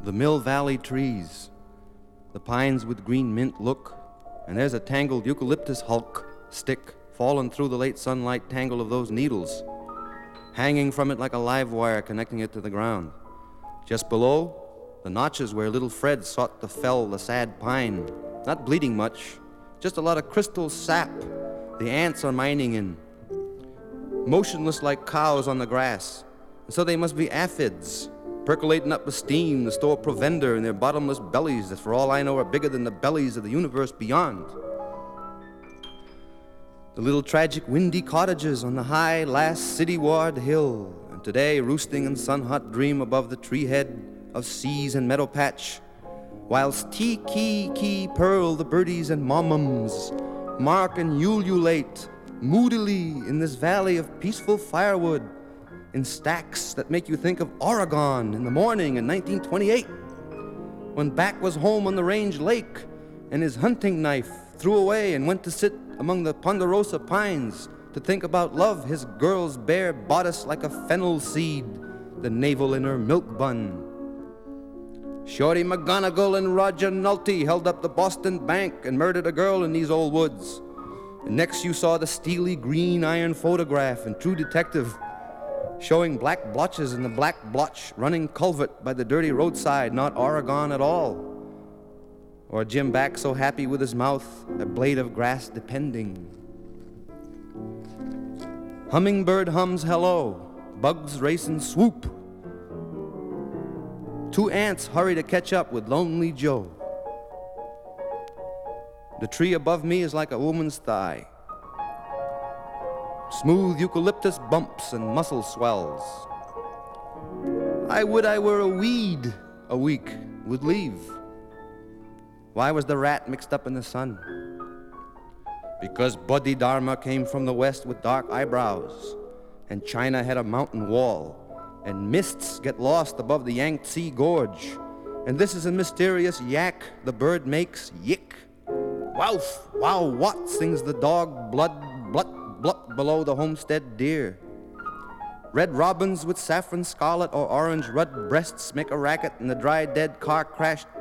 the Mill Valley trees, the pines with green mint look, and there's a tangled eucalyptus hulk stick fallen through the late sunlight tangle of those needles, hanging from it like a live wire connecting it to the ground. Just below, the notches where little Fred sought to fell the sad pine, not bleeding much, just a lot of crystal sap the ants are mining in, motionless like cows on the grass. And so they must be aphids, percolating up the steam to store provender in their bottomless bellies that for all I know are bigger than the bellies of the universe beyond. The little tragic windy cottages on the high last city-ward hill, and today roosting in sun-hot dream above the tree head of seas and meadow patch, whilst tee-kee-kee purl the birdies and mommums, mark and ululate moodily in this valley of peaceful firewood in stacks that make you think of Oregon in the morning in 1928, when Back was home on the Range Lake and his hunting knife threw away and went to sit among the ponderosa pines to think about love, his girl's bare bodice like a fennel seed, the navel in her milk bun. Shorty McGonigal and Roger Nulty held up the Boston Bank and murdered a girl in these old woods. And next you saw the steely green iron photograph in True Detective, showing black blotches in the black blotch running culvert by the dirty roadside, not Oregon at all. Or Jim Back so happy with his mouth, a blade of grass depending. Hummingbird hums hello, bugs race and swoop. Two ants hurry to catch up with Lonely Joe. The tree above me is like a woman's thigh. Smooth eucalyptus bumps and muscle swells. I would I were a weed a week, would leave. Why was the rat mixed up in the sun? Because Bodhidharma came from the west with dark eyebrows, and China had a mountain wall, and mists get lost above the Yangtze Gorge, and this is a mysterious yak the bird makes yick. Woof, wow, what, sings the dog, blood, blut, blut, below the homestead deer. Red robins with saffron scarlet or orange red breasts make a racket, and the dry dead car crashed